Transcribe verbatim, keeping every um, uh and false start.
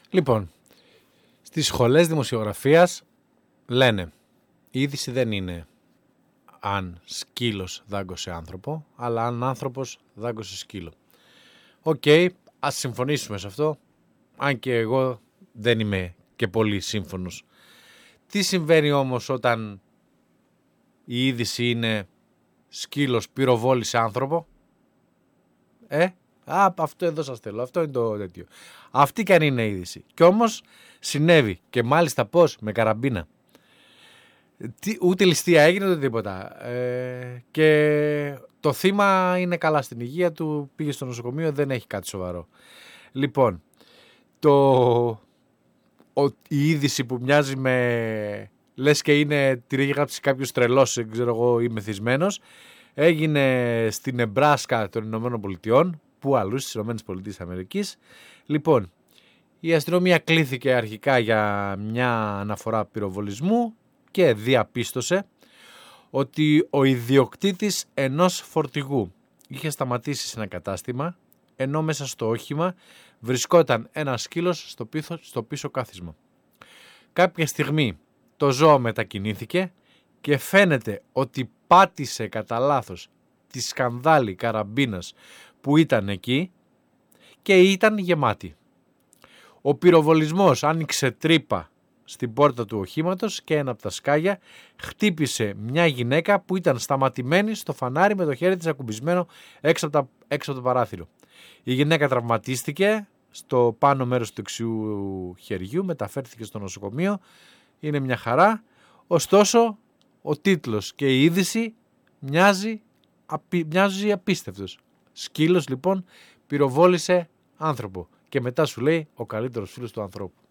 Λοιπόν, στις σχολές δημοσιογραφίας λένε η είδηση δεν είναι αν σκύλος δάγκωσε άνθρωπο, αλλά αν άνθρωπος δάγκωσε σκύλο. Οκ, okay, ας συμφωνήσουμε σε αυτό, αν και εγώ δεν είμαι και πολύ σύμφωνος. Τι συμβαίνει όμως όταν η είδηση είναι σκύλος πυροβόλησε άνθρωπο? Ε, α, αυτό εδώ σας θέλω, αυτό είναι το τέτοιο. Αυτή κι αν είναι η είδηση. Κι όμως συνέβη, και μάλιστα πώς, με καραμπίνα. Τι, ούτε ληστεία έγινε ούτε τίποτα. Ε, και το θύμα είναι καλά στην υγεία του, πήγε στο νοσοκομείο, δεν έχει κάτι σοβαρό. Λοιπόν, το, ο, η είδηση που μοιάζει με, λες και είναι, τη έχει γράψει κάποιος τρελός, ξέρω εγώ, ή μεθυσμένος, έγινε στην Νεμπράσκα των Ηνωμένων Πολιτειών, που αλλού στις Ηνωμένες Πολιτείες Αμερικής. Λοιπόν, η αστυνομία κλήθηκε αρχικά για μια αναφορά πυροβολισμού και διαπίστωσε ότι ο ιδιοκτήτης ενός φορτηγού είχε σταματήσει σε ένα κατάστημα, ενώ μέσα στο όχημα βρισκόταν ένα σκύλος στο πίσω, στο πίσω κάθισμα. Κάποια στιγμή το ζώο μετακινήθηκε και φαίνεται ότι πάτησε κατά λάθος τη σκανδάλη καραμπίνας που ήταν εκεί και ήταν γεμάτη. Ο πυροβολισμός άνοιξε τρύπα στην πόρτα του οχήματος και ένα από τα σκάγια χτύπησε μια γυναίκα που ήταν σταματημένη στο φανάρι με το χέρι της ακουμπισμένο έξω από, τα, έξω από το παράθυρο. Η γυναίκα τραυματίστηκε στο πάνω μέρος του δεξιού χεριού, μεταφέρθηκε στο νοσοκομείο, είναι μια χαρά. Ωστόσο, ο τίτλος και η είδηση μοιάζει, απει, μοιάζει απίστευτος. Σκύλος λοιπόν πυροβόλησε άνθρωπο και μετά σου λέει ο καλύτερος φίλος του ανθρώπου.